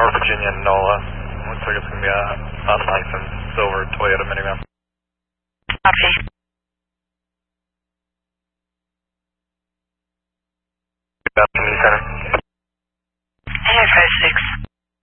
Virginia NOLA. Looks like it's going to be a unlicensed silver Toyota minivan. Okay. Good afternoon, Center.